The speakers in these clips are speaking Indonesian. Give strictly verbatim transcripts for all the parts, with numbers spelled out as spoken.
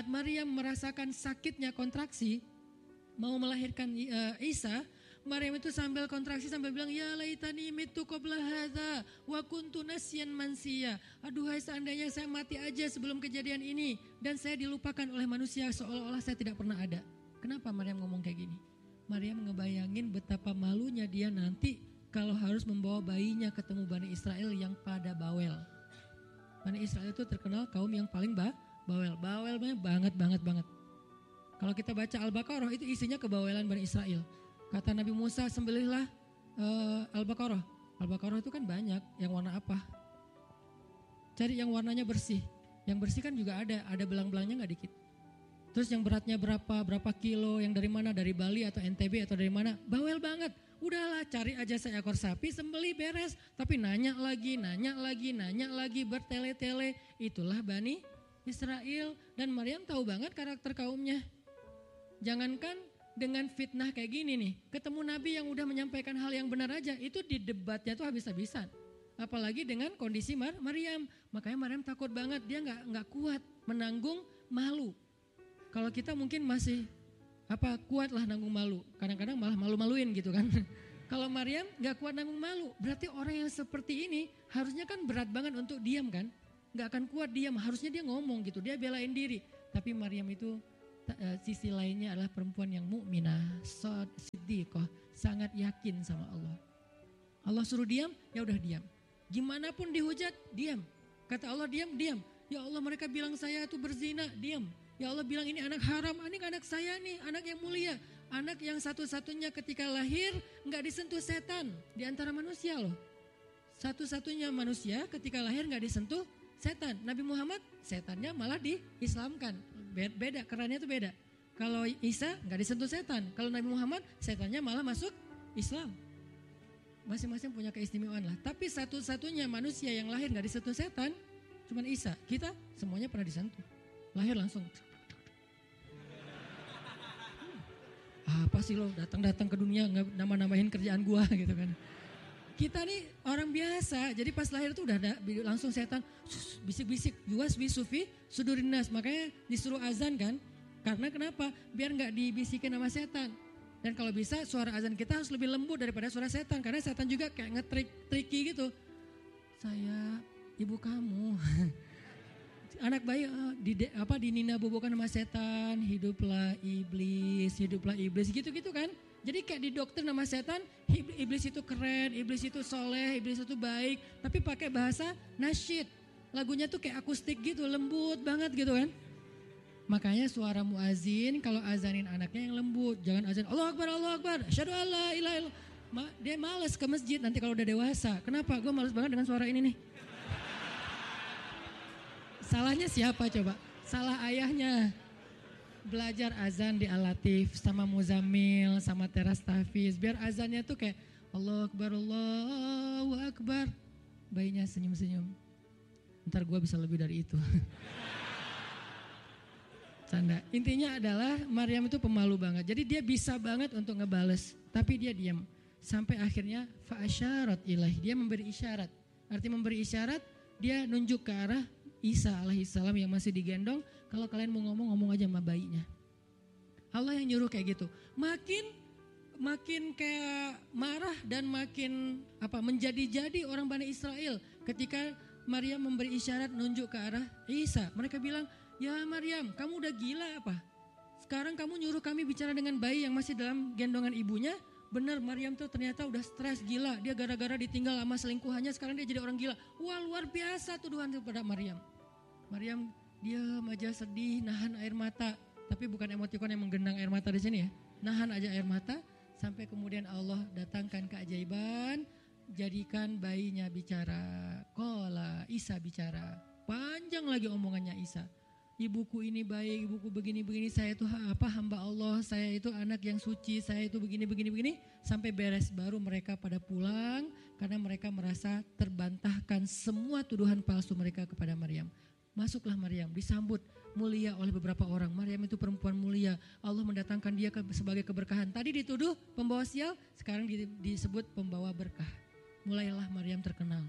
saat Maryam merasakan sakitnya kontraksi, mau melahirkan uh, Isa, Maryam itu sambil kontraksi sambil bilang, ya laitani mitu qabla hadza wa kuntu nasyan mansiya. Aduhai seandainya saya mati aja sebelum kejadian ini dan saya dilupakan oleh manusia seolah-olah saya tidak pernah ada. Kenapa Maryam ngomong kayak gini? Maryam ngebayangin betapa malunya dia nanti kalau harus membawa bayinya ketemu Bani Israel yang pada bawel. Bani Israel itu terkenal kaum yang paling ba- bawel. Bawel banget banget banget. Kalau kita baca Al-Baqarah itu isinya kebawelan Bani Israel. Kata Nabi Musa, sembelihlah uh, Al-Baqarah. Al-Baqarah itu kan banyak, yang warna apa? Cari yang warnanya bersih. Yang bersih kan juga ada, ada belang-belangnya gak dikit. Terus yang beratnya berapa, berapa kilo, yang dari mana, dari Bali atau N T B atau dari mana? Bawel banget. Udahlah, cari aja seekor sapi, sembelih beres. Tapi nanya lagi, nanya lagi, nanya lagi, bertele-tele. Itulah Bani Israel. Dan Maryam tahu banget karakter kaumnya. Jangankan dengan fitnah kayak gini nih, ketemu Nabi yang udah menyampaikan hal yang benar aja, itu di debatnya tuh habis-habisan. Apalagi dengan kondisi Mar- Maryam. Makanya Maryam takut banget, dia nggak nggak kuat menanggung malu. Kalau kita mungkin masih apa kuat lah nanggung malu, kadang-kadang malah malu-maluin gitu kan. Kalau Maryam nggak kuat nanggung malu, berarti orang yang seperti ini harusnya kan berat banget untuk diam kan, nggak akan kuat diam, harusnya dia ngomong gitu, dia belain diri. Tapi Maryam itu sisi lainnya adalah perempuan yang mukminah, siddiqah, sangat yakin sama Allah. Allah suruh diam, ya udah diam. Gimana pun dihujat, diam. Kata Allah diam, diam. Ya Allah mereka bilang saya itu berzina, diam. Ya Allah bilang ini anak haram, ini anak saya nih, anak yang mulia. Anak yang satu-satunya ketika lahir nggak disentuh setan di antara manusia loh. Satu-satunya manusia ketika lahir nggak disentuh setan. Nabi Muhammad setannya malah diislamkan. Beda, kerannya itu beda. Kalau Isa nggak disentuh setan. Kalau Nabi Muhammad setannya malah masuk Islam. Masing-masing punya keistimewaan lah. Tapi satu-satunya manusia yang lahir nggak disentuh setan cuman Isa. Kita semuanya pernah disentuh. Lahir langsung. Hmm. Apa sih lo datang-datang ke dunia nggak nama-namain kerjaan gua gitu kan? Kita nih orang biasa, jadi pas lahir tuh udah ada langsung setan bisik-bisik, yuwas bisufi sudurinas, makanya disuruh azan kan? Karena kenapa? Biar nggak dibisikin sama setan. Dan kalau bisa suara azan kita harus lebih lembut daripada suara setan, karena setan juga kayak ngetrik tricky gitu. Saya ibu kamu, anak bayi di apa dinina bobokan sama setan, hiduplah iblis, hiduplah iblis gitu-gitu kan? Jadi kayak di dokter nama setan, iblis itu keren, iblis itu soleh, iblis itu baik. Tapi pakai bahasa nasyid. Lagunya tuh kayak akustik gitu, lembut banget gitu kan. Makanya suara muazin kalau azanin anaknya yang lembut. Jangan azan, Allahu Akbar, Allahu Akbar, asyhadu an la ilaha illallah. Dia malas ke masjid nanti kalau udah dewasa. Kenapa? Gue malas banget dengan suara ini nih. Salahnya siapa coba? Salah ayahnya. Belajar azan di Al-Latif sama Muzammil sama Teras Tahfiz biar azannya tuh kayak Allahu Akbar, Allahu Akbar. Bayinya senyum-senyum. Ntar gue bisa lebih dari itu. Canda. Intinya adalah Maryam itu pemalu banget. Jadi dia bisa banget untuk ngebales, tapi dia diam. Sampai akhirnya fa'asyarat ilaih, dia memberi isyarat. Arti memberi isyarat, dia nunjuk ke arah Isa alaihissalam yang masih digendong. Kalau kalian mau ngomong, ngomong aja sama bayinya. Allah yang nyuruh kayak gitu. Makin makin kayak marah dan makin apa menjadi-jadi orang Bani Israel ketika Maryam memberi isyarat nunjuk ke arah Isa. Mereka bilang, ya Maryam, kamu udah gila apa? Sekarang kamu nyuruh kami bicara dengan bayi yang masih dalam gendongan ibunya. Benar, Maryam tuh ternyata udah stres gila. Dia gara-gara ditinggal sama selingkuhannya, sekarang dia jadi orang gila. Wah, luar biasa tuduhan kepada Maryam. Maryam diam aja sedih, nahan air mata. Tapi bukan emotikon yang menggenang air mata di sini ya. Nahan aja air mata sampai kemudian Allah datangkan keajaiban, jadikan bayinya bicara. Qala, Isa bicara. Panjang lagi omongannya Isa. Ibuku ini baik, ibuku begini-begini, saya itu apa hamba Allah, saya itu anak yang suci, saya itu begini-begini-begini. Sampai beres baru mereka pada pulang karena mereka merasa terbantahkan semua tuduhan palsu mereka kepada Maryam. Masuklah Maryam, disambut mulia oleh beberapa orang. Maryam itu perempuan mulia, Allah mendatangkan dia sebagai keberkahan. Tadi dituduh pembawa sial, sekarang disebut pembawa berkah. Mulailah Maryam terkenal.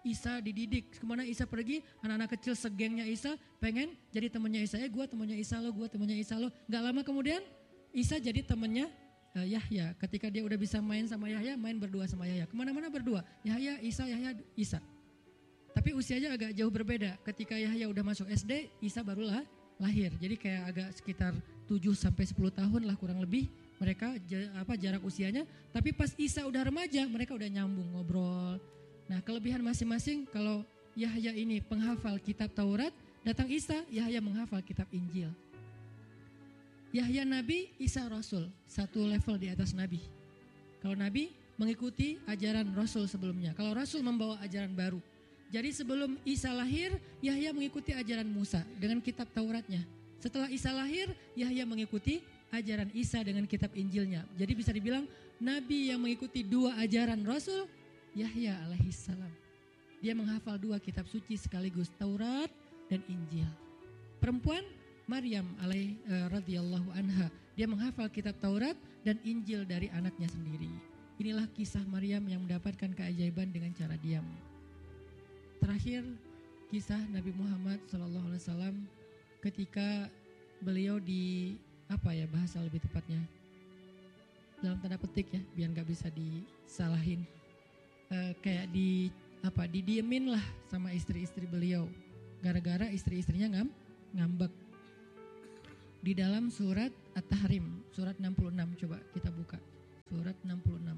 Isa dididik. Kemana Isa pergi, anak-anak kecil segengnya Isa pengen jadi temannya Isa. Eh gue temannya Isa lo, gue temannya Isa lo. Gak lama kemudian Isa jadi temannya uh, Yahya. Ketika dia udah bisa main sama Yahya, main berdua sama Yahya. Kemana-mana berdua, Yahya, Isa, Yahya, Isa. Tapi usianya agak jauh berbeda. Ketika Yahya udah masuk S D, Isa barulah lahir. Jadi kayak agak sekitar tujuh sampai sepuluh tahun lah kurang lebih mereka apa jarak usianya. Tapi pas Isa udah remaja, mereka udah nyambung ngobrol. Nah, kelebihan masing-masing, kalau Yahya ini penghafal kitab Taurat, datang Isa, Yahya menghafal kitab Injil. Yahya Nabi, Isa Rasul, satu level di atas Nabi. Kalau Nabi mengikuti ajaran Rasul sebelumnya, kalau Rasul membawa ajaran baru. Jadi sebelum Isa lahir, Yahya mengikuti ajaran Musa dengan kitab Tauratnya. Setelah Isa lahir, Yahya mengikuti ajaran Isa dengan kitab Injilnya. Jadi bisa dibilang Nabi yang mengikuti dua ajaran Rasul, Yahya alaihissalam. Dia menghafal dua kitab suci sekaligus, Taurat dan Injil. Perempuan Maryam alaih uh, radhiyallahu anha, dia menghafal kitab Taurat dan Injil dari anaknya sendiri. Inilah kisah Maryam yang mendapatkan keajaiban dengan cara diam. Terakhir, kisah Nabi Muhammad shallallahu alaihi wasallam ketika beliau di apa ya bahasa lebih tepatnya dalam tanda petik ya, biar nggak bisa disalahin. Uh, kayak di apa didiemin lah sama istri-istri beliau gara-gara istri-istrinya ngam, ngambek. Di dalam surat At-Tahrim, surat enam puluh enam, coba kita buka surat enam puluh enam.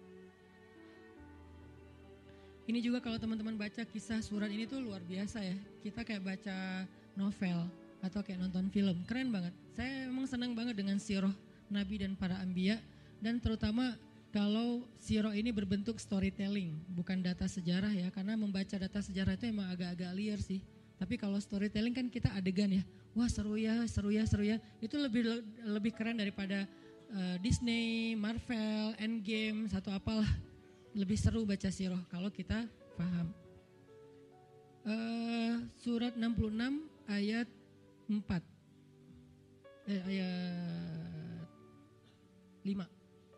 Ini juga kalau teman-teman baca kisah surat ini tuh luar biasa ya. Kita kayak baca novel atau kayak nonton film, keren banget. Saya emang senang banget dengan sirah Nabi dan para anbiya, dan terutama kalau sirah ini berbentuk storytelling, bukan data sejarah ya, karena membaca data sejarah itu emang agak-agak liar sih. Tapi kalau storytelling kan kita adegan ya, wah seru ya, seru ya, seru ya. Itu lebih lebih keren daripada uh, Disney, Marvel, Endgame, satu apalah. Lebih seru baca sirah kalau kita paham. Uh, surat enam puluh enam ayat empat, eh, ayat lima.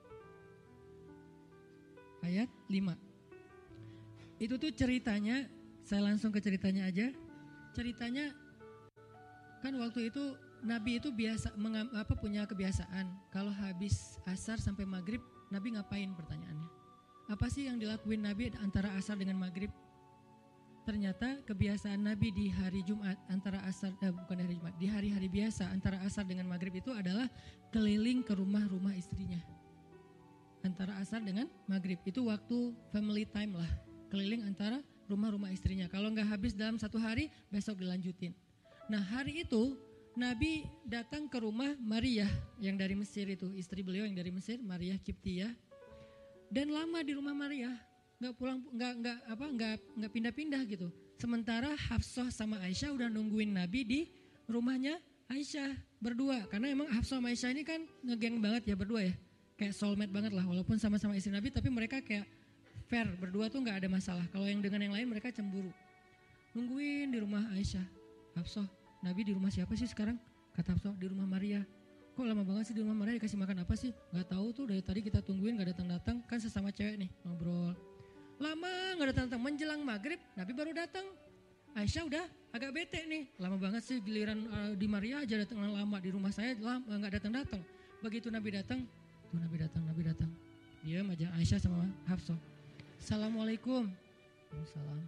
Ayat lima. Itu tuh ceritanya, saya langsung ke ceritanya aja. Ceritanya kan waktu itu Nabi itu biasa mengam, apa punya kebiasaan kalau habis asar sampai maghrib, Nabi ngapain pertanyaannya? Apa sih yang dilakuin Nabi antara asar dengan maghrib? Ternyata kebiasaan Nabi di hari Jumat antara asar eh, bukan hari Jumat, di hari-hari biasa antara asar dengan maghrib itu adalah keliling ke rumah-rumah istrinya. Antara asar dengan maghrib itu waktu family time lah, keliling antara rumah-rumah istrinya. Kalau nggak habis dalam satu hari, besok dilanjutin. Nah hari itu Nabi datang ke rumah Maria yang dari Mesir itu, istri beliau yang dari Mesir, Maria Kiptiyah, dan lama di rumah Maria, nggak pulang, nggak nggak apa, nggak nggak pindah-pindah gitu. Sementara Hafsah sama Aisyah udah nungguin Nabi di rumahnya Aisyah berdua, karena emang Hafsah sama Aisyah ini kan ngegeng banget ya berdua ya. Kayak soulmate banget lah, walaupun sama-sama istri Nabi, tapi mereka kayak fair, berdua tuh gak ada masalah. Kalau yang dengan yang lain mereka cemburu. Nungguin di rumah Aisyah. Hafsah, Nabi di rumah siapa sih sekarang? Kata Hafsah, di rumah Maria. Kok lama banget sih di rumah Maria, dikasih makan apa sih? Gak tahu tuh, dari tadi kita tungguin gak datang-datang. Kan sesama cewek nih, ngobrol. Lama gak datang-datang, menjelang maghrib Nabi baru datang. Aisyah udah agak bete nih, lama banget sih giliran uh, di Maria aja datang lama, di rumah saya lama, gak datang-datang. Begitu Nabi datang, tuh Nabi datang, Nabi datang. Dia aja Aisyah sama Hafsah. Assalamualaikum. Waalaikumsalam.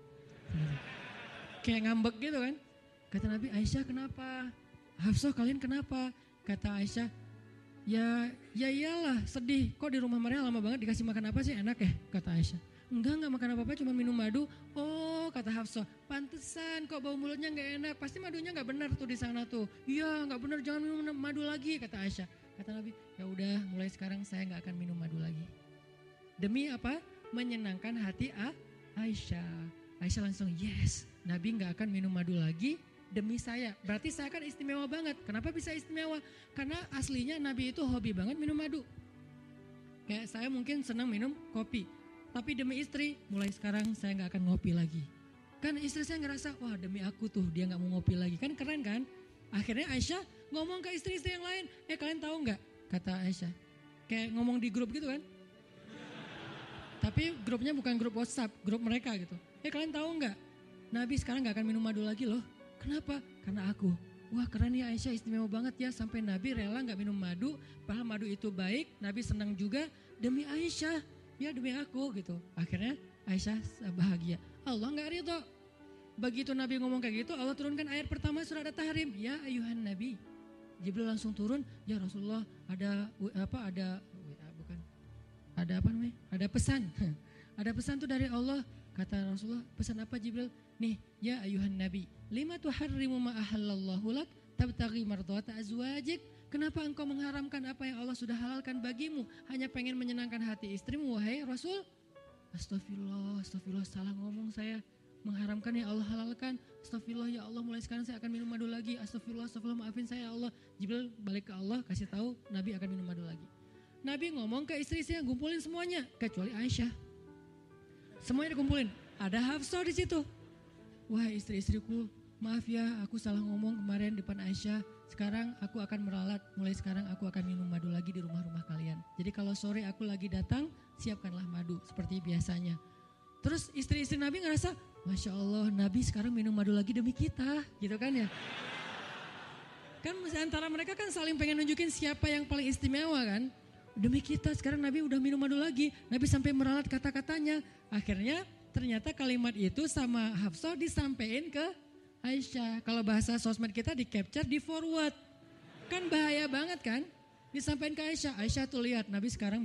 Kayak ngambek gitu kan. Kata Nabi, Aisyah kenapa? Hafsah kalian kenapa? Kata Aisyah, ya ya iyalah sedih. Kok di rumah Maria lama banget, dikasih makan apa sih, enak ya? Kata Aisyah. Enggak, enggak makan apa-apa, cuma minum madu. Oh, kata Hafsah, pantesan kok bau mulutnya enggak enak. Pasti madunya enggak benar tuh di sana tuh. Iya, enggak benar, jangan minum madu lagi, kata Aisyah. Kata Nabi, ya udah mulai sekarang saya enggak akan minum madu lagi. Demi apa? Menyenangkan hati A- Aisyah. Aisyah langsung, yes, Nabi enggak akan minum madu lagi demi saya. Berarti saya kan istimewa banget. Kenapa bisa istimewa? Karena aslinya Nabi itu hobi banget minum madu. Kayak saya mungkin senang minum kopi. Tapi demi istri, mulai sekarang saya gak akan ngopi lagi. Kan istri saya ngerasa, wah demi aku tuh dia gak mau ngopi lagi. Kan keren kan? Akhirnya Aisyah ngomong ke istri-istri yang lain. Eh kalian tahu gak? Kata Aisyah. Kayak ngomong di grup gitu kan. Tapi grupnya bukan grup WhatsApp, grup mereka gitu. Eh kalian tahu nggak? Nabi sekarang nggak akan minum madu lagi loh. Kenapa? Karena aku. Wah keren ya Aisyah, istimewa banget ya. Sampai Nabi rela gak minum madu. Padahal madu itu baik. Nabi senang juga demi Aisyah. Ya demi aku gitu. Akhirnya Aisyah bahagia. Allah gak ridho. Begitu Nabi ngomong kayak gitu, Allah turunkan ayat pertama surat At-Tahrim. Ya ayuhan Nabi. Jibril langsung turun. Ya Rasulullah ada apa ada bukan ada apa namanya? Ada pesan. Ada pesan tuh dari Allah. Kata Rasulullah, pesan apa Jibril? Nih, ya ayuhan Nabi, lima tuharrimu ma ahallallahu lak tabtaghi mardhata azwajik. Kenapa engkau mengharamkan apa yang Allah sudah halalkan bagimu? Hanya pengen menyenangkan hati istrimu, wahai Rasul? Astagfirullah, astagfirullah, salah ngomong saya. Mengharamkan yang Allah halalkan. Astagfirullah ya Allah, mulai sekarang saya akan minum madu lagi. Astagfirullah, astagfirullah, maafin saya ya Allah. Jibril balik ke Allah, kasih tahu Nabi akan minum madu lagi. Nabi ngomong ke istri-istri yang ngumpulin semuanya, kecuali Aisyah. Semuanya dikumpulin. Ada Hafsah di situ. Wah istri-istriku, maaf ya aku salah ngomong kemarin depan Aisyah. Sekarang aku akan meralat, mulai sekarang aku akan minum madu lagi di rumah-rumah kalian. Jadi kalau sore aku lagi datang, siapkanlah madu seperti biasanya. Terus istri-istri Nabi ngerasa, Masya Allah Nabi sekarang minum madu lagi demi kita, gitu kan ya. Kan antara mereka kan saling pengen nunjukin siapa yang paling istimewa kan. Demi kita sekarang Nabi udah minum madu lagi. Nabi sampai meralat kata-katanya. Akhirnya ternyata kalimat itu sama Hafsah disampaikan ke Aisyah. Kalau bahasa sosmed kita di capture, di forward. Kan bahaya banget kan? Disampaikan ke Aisyah. Aisyah tuh lihat Nabi sekarang